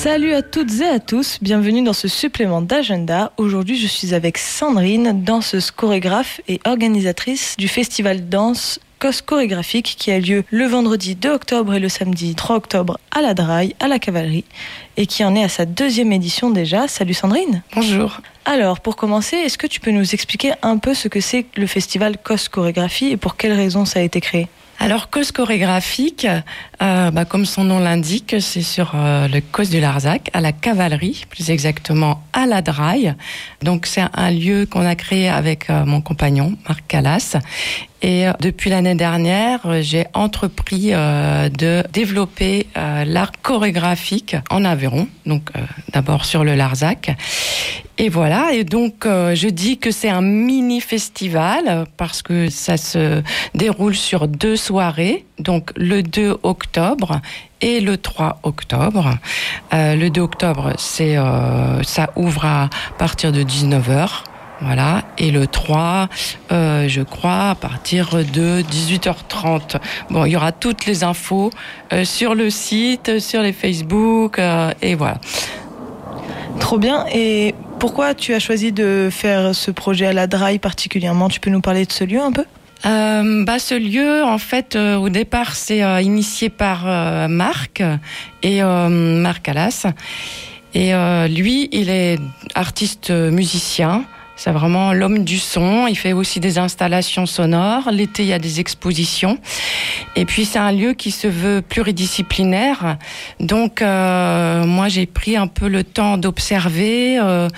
Salut à toutes et à tous, bienvenue dans ce supplément d'agenda. Aujourd'hui, je suis avec Sandrine, danseuse chorégraphe et organisatrice du festival danse COS chorégraphique qui a lieu le vendredi 2 octobre et le samedi 3 octobre à la Draille, à la Cavalerie, et qui en est à sa 2e édition déjà. Salut Sandrine. Bonjour. Alors, pour commencer, est-ce que tu peux nous expliquer un peu ce que c'est le festival COS chorégraphie et pour quelles raisons ça a été créé ? Alors, COS chorégraphique, comme son nom l'indique, c'est sur le COS du Larzac, à la Cavalerie, plus exactement à la Draille. Donc, c'est un lieu qu'on a créé avec mon compagnon, Marc Calas. Et depuis l'année dernière, j'ai entrepris de développer l'art chorégraphique en Aveyron, donc d'abord sur le Larzac. Et voilà, et donc je dis que c'est un mini-festival parce que ça se déroule sur 2 soirées, donc le 2 octobre et le 3 octobre. Le 2 octobre, ça ouvre à partir de 19h. Voilà, et le 3, je crois, à partir de 18h30. Bon, il y aura toutes les infos sur le site, sur les Facebook, et voilà. Trop bien. Et pourquoi tu as choisi de faire ce projet à la Draille particulièrement ? Tu peux nous parler de ce lieu un peu ? Ce lieu, en fait, au départ, c'est initié par Marc et Marc Calas. Et lui, il est artiste musicien. C'est vraiment l'homme du son. Il fait aussi des installations sonores. L'été, il y a des expositions. Et puis, c'est un lieu qui se veut pluridisciplinaire. Donc, moi, j'ai pris un peu le temps d'observer,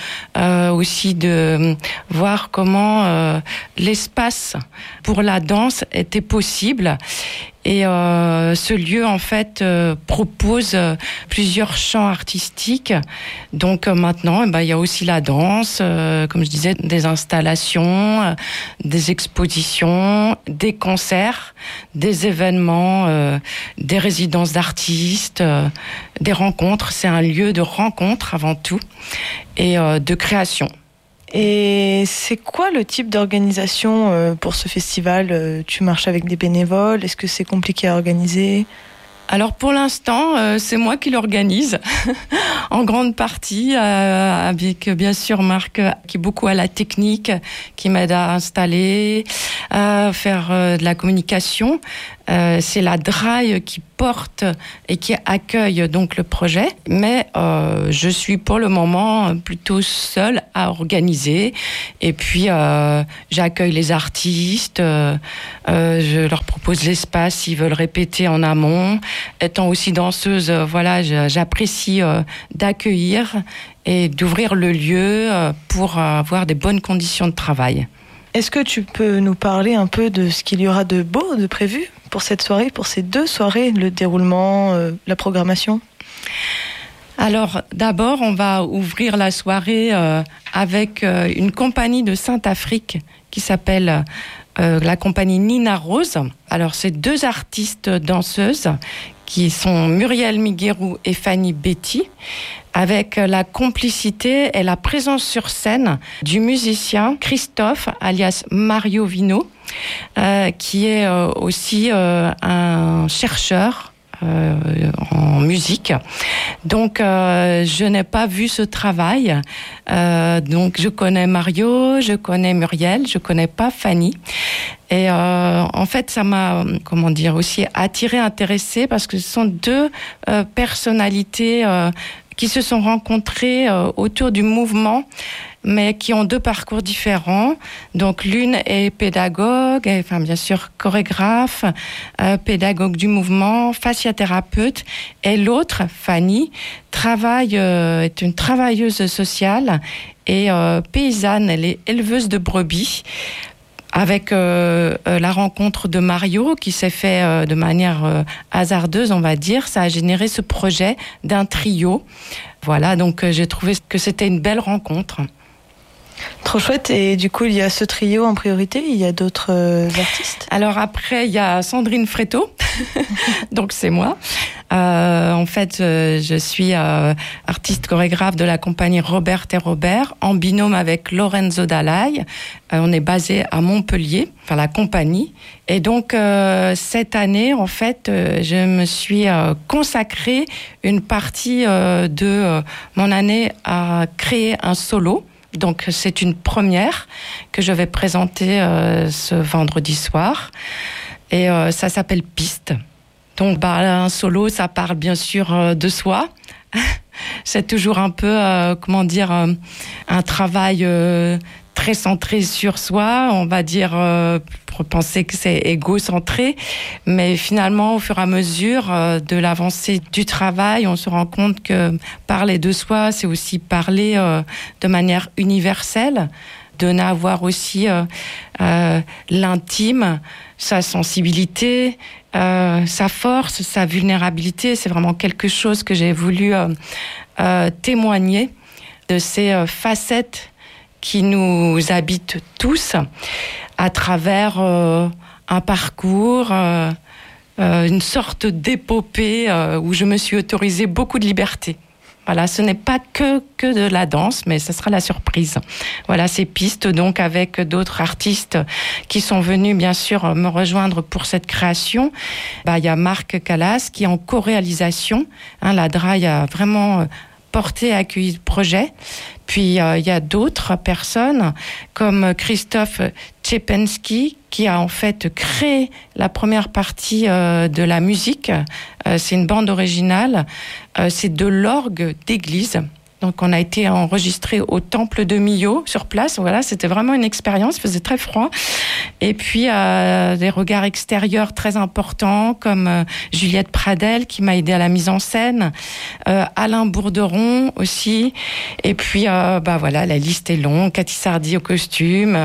aussi de voir comment l'espace pour la danse était possible. Et ce lieu, en fait, propose plusieurs champs artistiques. Donc maintenant, il y a aussi la danse, comme je disais, des installations, des expositions, des concerts, des événements, des résidences d'artistes, des rencontres. C'est un lieu de rencontre avant tout et de création. Et c'est quoi le type d'organisation pour ce festival ? Tu marches avec des bénévoles ? Est-ce que c'est compliqué à organiser ? Alors pour l'instant, c'est moi qui l'organise en grande partie avec bien sûr Marc qui est beaucoup à la technique, qui m'aide à installer, à faire de la communication. C'est la Draille qui porte et qui accueille donc le projet, mais je suis pour le moment plutôt seule à organiser. Et puis j'accueille les artistes, je leur propose l'espace s'ils veulent répéter en amont. Étant aussi danseuse, j'apprécie d'accueillir et d'ouvrir le lieu pour avoir des bonnes conditions de travail. Est-ce que tu peux nous parler un peu de ce qu'il y aura de beau, de prévu pour cette soirée, pour ces 2 soirées, le déroulement, la programmation ? Alors, d'abord, on va ouvrir la soirée avec une compagnie de Saint-Afrique qui s'appelle la compagnie Nina Rose. Alors, c'est 2 artistes danseuses qui sont Muriel Miguerou et Fanny Betty, avec la complicité et la présence sur scène du musicien Christophe, alias Mario Vino, qui est aussi un chercheur en musique. Donc, je n'ai pas vu ce travail. Donc, je connais Mario, je connais Muriel, je connais pas Fanny. Et en fait, ça m'a, aussi attirée, intéressée, parce que ce sont 2 personnalités qui se sont rencontrées autour du mouvement, mais qui ont 2 parcours différents. Donc l'une est pédagogue, bien sûr chorégraphe, pédagogue du mouvement, fasciathérapeute, et l'autre, Fanny, est une travailleuse sociale et paysanne. Elle est éleveuse de brebis. Avec la rencontre de Mario, qui s'est fait de manière hasardeuse, on va dire, ça a généré ce projet d'un trio. Voilà, donc j'ai trouvé que c'était une belle rencontre. Trop chouette. Et du coup, il y a ce trio en priorité, il y a d'autres artistes ? Alors après, il y a Sandrine Fréteau, donc c'est moi. en fait, je suis artiste chorégraphe de la compagnie Robert et Robert, en binôme avec Lorenzo Dalai. On est basé à Montpellier, enfin la compagnie. Et donc, cette année, en fait, je me suis consacrée une partie de mon année à créer un solo. Donc, c'est une première que je vais présenter ce vendredi soir. Et ça s'appelle Piste. Donc, un solo, ça parle bien sûr de soi. C'est toujours un peu, un travail très centré sur soi. On va dire, pour penser que c'est égocentré. Mais finalement, au fur et à mesure de l'avancée du travail, on se rend compte que parler de soi, c'est aussi parler de manière universelle, de n'avoir aussi l'intime, sa sensibilité, sa force, sa vulnérabilité. C'est vraiment quelque chose que j'ai voulu témoigner de ces facettes qui nous habitent tous à travers un parcours, une sorte d'épopée où je me suis autorisée beaucoup de liberté. Voilà, ce n'est pas que de la danse, mais ce sera la surprise. Voilà, ces pistes, donc, avec d'autres artistes qui sont venus, bien sûr, me rejoindre pour cette création. Il y a Marc Calas qui est en co-réalisation. La DRAI a vraiment porté et accueilli le projet. Puis, il y a d'autres personnes, comme Christophe Tchepensky, qui a en fait créé la première partie de la musique. C'est une bande originale. C'est de l'orgue d'église. Donc, on a été enregistré au temple de Millau, sur place. Voilà, c'était vraiment une expérience. Il faisait très froid. Et puis, des regards extérieurs très importants, comme Juliette Pradel, qui m'a aidé à la mise en scène. Alain Bourderon aussi. Et puis, voilà, la liste est longue. Cathy Sardy au costume.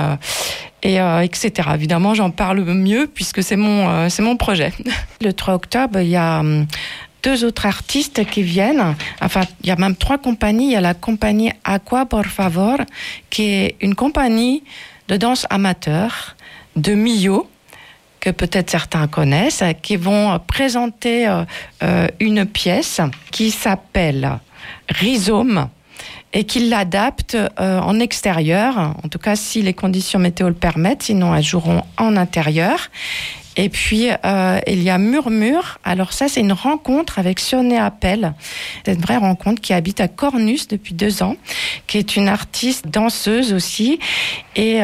Etc. Évidemment, j'en parle mieux puisque c'est mon projet. Le 3 octobre, il y a 2 autres artistes qui viennent. Enfin, il y a même 3 compagnies. Il y a la compagnie Aqua por Favor, qui est une compagnie de danse amateur de Millau, que peut-être certains connaissent, qui vont présenter une pièce qui s'appelle Rhizome, et qu'ils l'adaptent en extérieur, en tout cas si les conditions météo le permettent, sinon elles joueront en intérieur. Et puis, il y a Murmure. Alors ça, c'est une rencontre avec Sionné Appel. C'est une vraie rencontre qui habite à Cornus depuis 2 ans, qui est une artiste danseuse aussi, et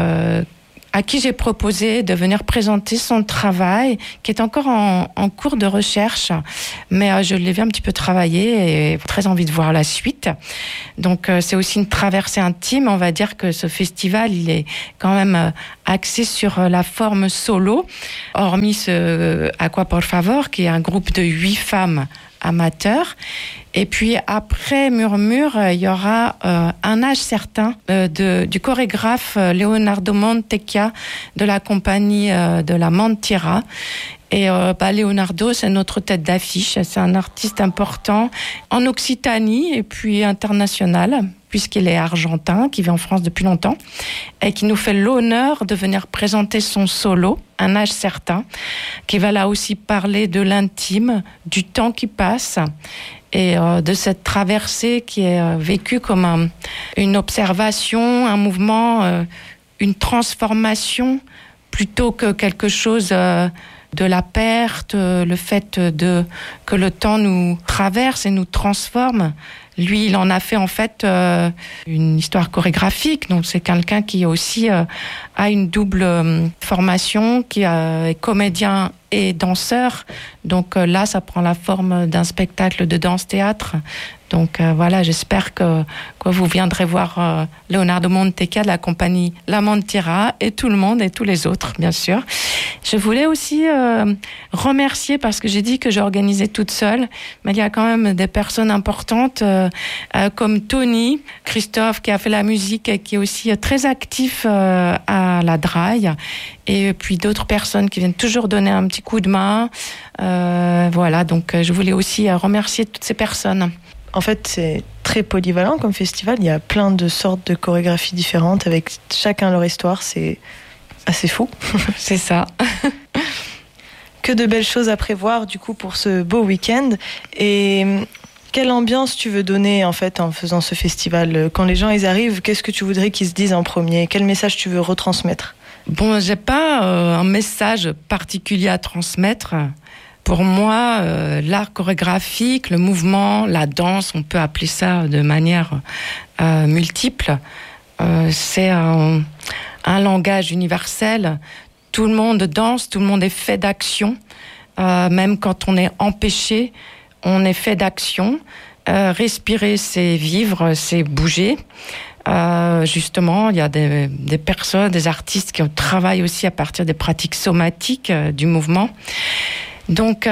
à qui j'ai proposé de venir présenter son travail, qui est encore en cours de recherche, mais je l'ai vu un petit peu travailler et très envie de voir la suite. Donc c'est aussi une traversée intime. On va dire que ce festival, il est quand même axé sur la forme solo, hormis ce Aqua por Favor, qui est un groupe de 8 femmes amateurs. Et puis après Murmure, il y aura Un âge certain du chorégraphe Leonardo Montecchia de la compagnie de la Mentira. Et Leonardo, c'est notre tête d'affiche. C'est un artiste important en Occitanie et puis international, puisqu'il est argentin, qui vit en France depuis longtemps, et qui nous fait l'honneur de venir présenter son solo, Un âge certain, qui va là aussi parler de l'intime, du temps qui passe, et de cette traversée qui est vécue comme une observation, un mouvement, une transformation, plutôt que quelque chose de la perte, le fait que le temps nous traverse et nous transforme. Lui, il en a fait en fait une histoire chorégraphique. Donc c'est quelqu'un qui aussi a une double formation, qui est comédien et danseur. Donc là, ça prend la forme d'un spectacle de danse-théâtre. Donc voilà, j'espère que vous viendrez voir Leonardo Montecchia de la compagnie La Mentira et tout le monde et tous les autres, bien sûr. Je voulais aussi remercier, parce que j'ai dit que j'organisais toute seule, mais il y a quand même des personnes importantes comme Tony, Christophe qui a fait la musique et qui est aussi très actif à la DRAI, et puis d'autres personnes qui viennent toujours donner un petit coup de main. Voilà, donc je voulais aussi remercier toutes ces personnes. En fait, c'est très polyvalent comme festival. Il y a plein de sortes de chorégraphies différentes avec chacun leur histoire. C'est assez fou. C'est ça. Que de belles choses à prévoir du coup pour ce beau week-end. Et quelle ambiance tu veux donner en fait en faisant ce festival? Quand les gens ils arrivent, qu'est-ce que tu voudrais qu'ils se disent en premier? Quel message tu veux retransmettre? Bon, j'ai pas un message particulier à transmettre. Pour moi, l'art chorégraphique, le mouvement, la danse, on peut appeler ça de manière multiple. C'est un langage universel. Tout le monde danse, tout le monde est fait d'action. Même quand on est empêché, on est fait d'action. Respirer, c'est vivre, c'est bouger. Justement, il y a des personnes, des artistes qui travaillent aussi à partir des pratiques somatiques du mouvement. Donc,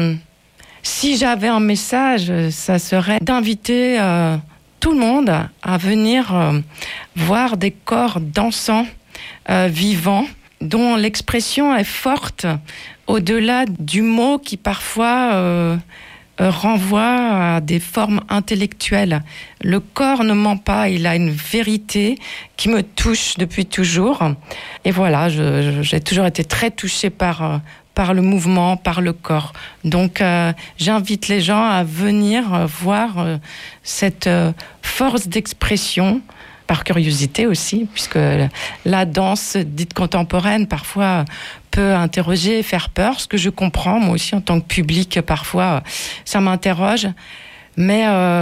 si j'avais un message, ça serait d'inviter tout le monde à venir voir des corps dansants, vivants, dont l'expression est forte au-delà du mot qui parfois renvoie à des formes intellectuelles. Le corps ne ment pas, il a une vérité qui me touche depuis toujours. Et voilà, j'ai toujours été très touchée par le mouvement, par le corps. Donc, j'invite les gens à venir voir cette force d'expression, par curiosité aussi, puisque la danse dite contemporaine, parfois, peut interroger et faire peur, ce que je comprends, moi aussi, en tant que public, parfois, ça m'interroge. Mais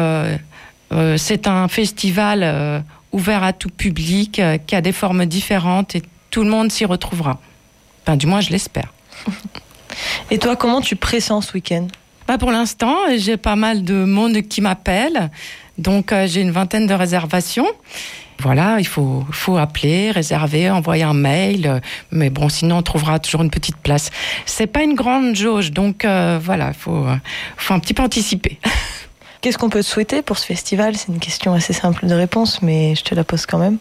c'est un festival ouvert à tout public, qui a des formes différentes, et tout le monde s'y retrouvera. Enfin, du moins, je l'espère. Et toi, comment tu pressens ce week-end? Pour l'instant, j'ai pas mal de monde qui m'appelle. Donc, j'ai une vingtaine de réservations. Voilà, il faut appeler, réserver, envoyer un mail. Mais bon, sinon, on trouvera toujours une petite place. C'est pas une grande jauge, donc voilà, il faut un petit peu anticiper. Qu'est-ce qu'on peut te souhaiter pour ce festival? C'est une question assez simple de réponse, mais je te la pose quand même.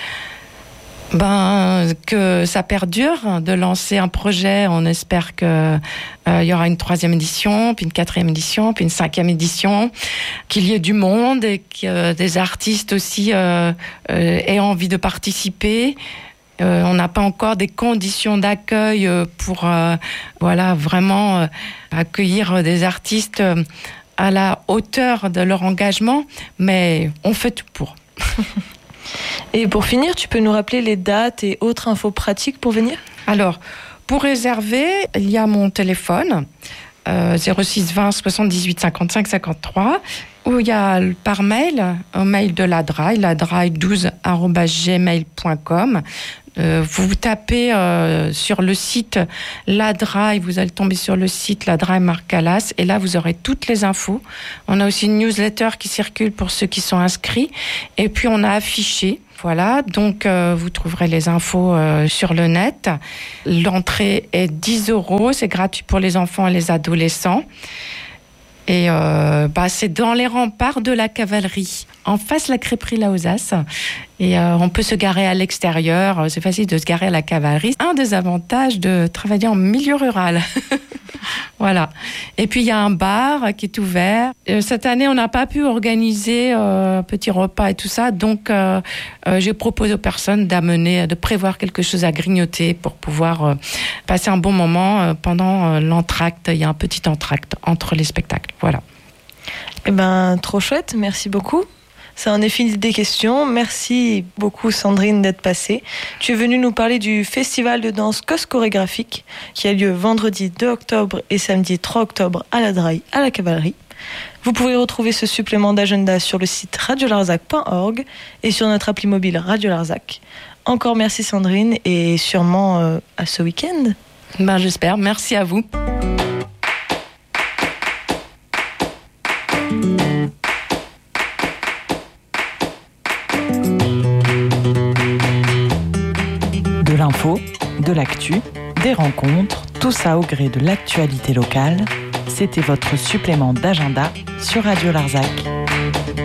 Que ça perdure, de lancer un projet. On espère que il y aura une 3e édition, puis une 4e édition, puis une 5e édition, qu'il y ait du monde et que des artistes aussi aient envie de participer. On n'a pas encore des conditions d'accueil pour vraiment accueillir des artistes à la hauteur de leur engagement, mais on fait tout pour. Et pour finir, tu peux nous rappeler les dates et autres infos pratiques pour venir? Alors, pour réserver, il y a mon téléphone, 06 20 78 55 53, ou il y a par mail, un mail de l'ADRAI, ladrai12@gmail.com. Vous tapez sur le site l'ADRAI, vous allez tomber sur le site l'ADRAI Marcalas, et là vous aurez toutes les infos. On a aussi une newsletter qui circule pour ceux qui sont inscrits, et puis on a affiché. Voilà, donc vous trouverez les infos sur le net. L'entrée est 10 €, c'est gratuit pour les enfants et les adolescents. Et c'est dans les remparts de la cavalerie, en face de la crêperie Lausas. Et on peut se garer à l'extérieur, c'est facile de se garer à la cavalerie. Un des avantages de travailler en milieu rural. Voilà. Et puis il y a un bar qui est ouvert. Cette année, on n'a pas pu organiser un petit repas et tout ça, donc j'ai proposé aux personnes de prévoir quelque chose à grignoter pour pouvoir passer un bon moment pendant l'entracte. Il y a un petit entracte entre les spectacles. Voilà. Trop chouette, merci beaucoup. Ça en est fini des questions. Merci beaucoup Sandrine d'être passée. Tu es venue nous parler du festival de danse COS chorégraphique qui a lieu vendredi 2 octobre et samedi 3 octobre à la DRAI, à la Cavalerie. Vous pouvez retrouver ce supplément d'agenda sur le site radiolarzac.org et sur notre appli mobile Radio Larzac. Encore merci Sandrine et sûrement à ce week-end. J'espère. Merci à vous. De l'info, de l'actu, des rencontres, tout ça au gré de l'actualité locale. C'était votre supplément d'agenda sur Radio Larzac.